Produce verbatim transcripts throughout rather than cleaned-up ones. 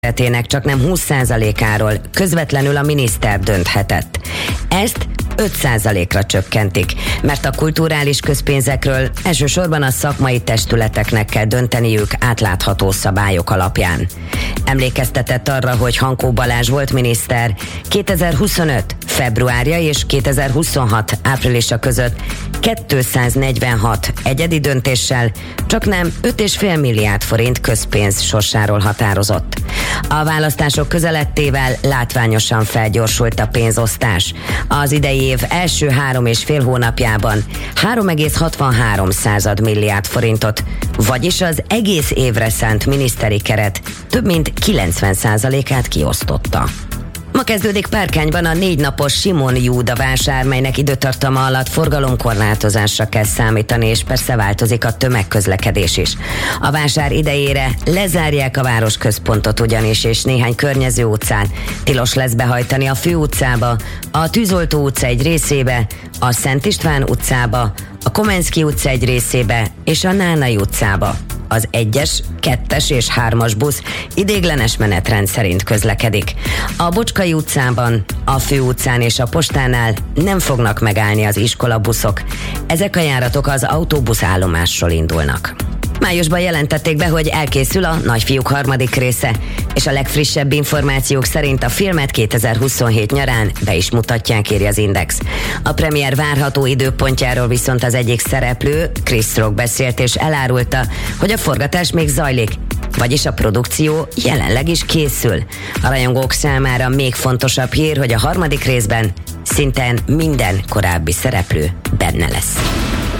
területének csaknem húsz százalékáról közvetlenül a miniszter dönthetett. Ezt öt százalékra csökkentik, mert a kulturális közpénzekről elsősorban a szakmai testületeknek kell dönteniük átlátható szabályok alapján. Emlékeztetett arra, hogy Hankó Balázs volt miniszter kétezer-huszonöt februárja és kétezer-huszonhat áprilisa között kétszáznegyvenhat egyedi döntéssel csaknem öt egész öt milliárd forint közpénz sorsáról határozott. A választások közeledtével látványosan felgyorsult a pénzosztás. Az idei év első három és fél hónapjában három egész hatvanhárom milliárd forintot, vagyis az egész évre szánt miniszteri keret több mint kilencven százalékát kiosztotta. Ma kezdődik Párkányban a négy napos Simon Júda vásár, melynek időtartama alatt forgalomkorlátozásra kell számítani, és persze változik a tömegközlekedés is. A vásár idejére lezárják a városközpontot ugyanis, és néhány környező utcán tilos lesz behajtani a főutcába, a Tűzoltó utca egy részébe, a Szent István utcába, a Komenszky utca egy részébe és a Nánai utcába. Az egyes, kettes és hármas busz idéglenes menetrend szerint közlekedik. A Bocskai utcában, a Főutcán és a Postánál nem fognak megállni az iskolabuszok. Ezek a járatok az autóbuszállomásról indulnak. Májusban jelentették be, hogy elkészül a Nagyfiúk harmadik része, és a legfrissebb információk szerint a filmet kétezer-huszonhét nyarán be is mutatják, írja az Index. A premier várható időpontjáról viszont az egyik szereplő, Chris Rock beszélt és elárulta, hogy a forgatás még zajlik, vagyis a produkció jelenleg is készül. A rajongók számára még fontosabb hír, hogy a harmadik részben szinte minden korábbi szereplő benne lesz.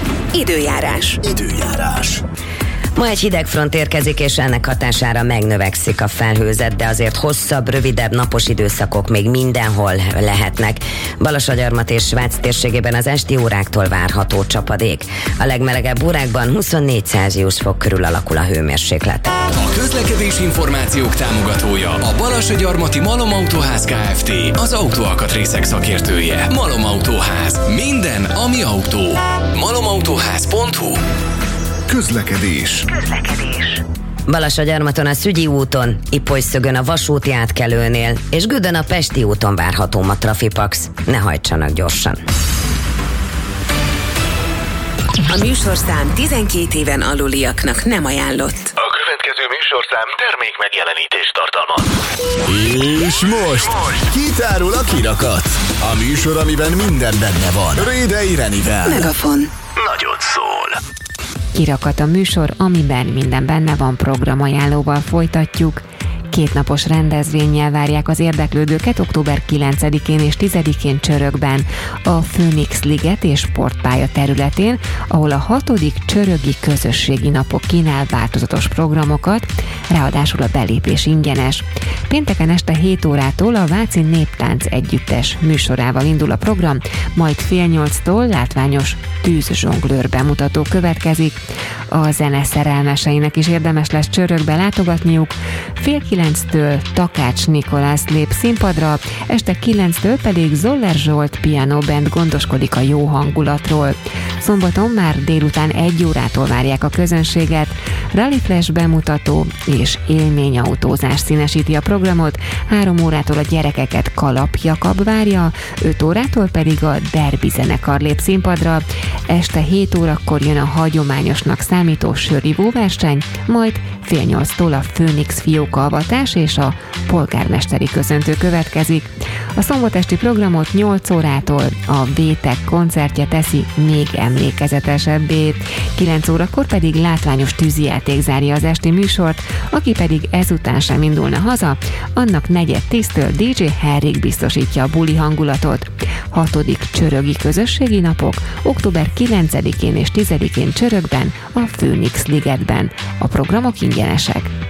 Időjárás. Időjárás. Ma egy hideg front érkezik, és ennek hatására megnövekszik a felhőzet, de azért hosszabb, rövidebb napos időszakok még mindenhol lehetnek. Balassagyarmat és Svác térségében az esti óráktól várható csapadék. A legmelegebb órákban huszonnégy Celsius fok körül alakul a hőmérséklet. A közlekedés információk támogatója a Balassagyarmati Malom Autóház Kft. Az autóalkatrészek szakértője. Malom Autóház. Minden, ami autó. malomautóház pont hu. Közlekedés. Közlekedés. Balassagyarmaton a Szügyi úton, Ipolyszögön a vasúti átkelőnél, és Gödön a Pesti úton várható a Trafipax. Ne hajtsanak gyorsan. A műsorszám tizenkét éven aluliaknak nem ajánlott. A következő műsorszám termék megjelenítést tartalmaz. És most kitárul a kirakat. A műsor, amiben minden benne van. Rédei Renivel. Megafon. Nagyot szól. Kirakat a műsor, amiben minden benne van, programajánlóval folytatjuk. Kétnapos rendezvénnyel várják az érdeklődőket október kilencedikén és tizedikén Csörökben, a Phoenix Liget és Sportpálya területén, ahol a hatodik Csörögi Közösségi Napok kínál változatos programokat, ráadásul a belépés ingyenes. Pénteken este hét órától a Váci Néptánc Együttes műsorával indul a program, majd fél nyolctól látványos tűzzsonglőr bemutató következik. A zene szerelmeseinek is érdemes lesz Csörökbe látogatniuk. Fél kilenctől Takács Nikolász lép színpadra, este kilenctől pedig Zoller Zsolt Piano Band gondoskodik a jó hangulatról. Szombaton már délután egy órától várják a közönséget. Rally Flash bemutató és élményautózás színesíti a programot, három órától a gyerekeket Kalap Jakab várja, öt órától pedig a Derby zenekar lép színpadra, este hét órakor jön a hagyományosnak számító sörívó verseny, majd fél nyolctól a Phoenix fiókaalvatás és a polgármesteri köszöntő következik. A szombatesti programot nyolc órától a Vétek koncertje teszi még emlékezetesebbé, kilenc órakor pedig látványos tűzijáték zárja az esti műsort, aki pedig ezután sem indulna haza, annak negyed tíztől dé dzsé Henrik biztosítja a buli hangulatot. Hatodik Csörögi Közösségi Napok október kilencedikén és tizedikén Csörökben, a Phoenix Ligetben. A programok ingyenesek.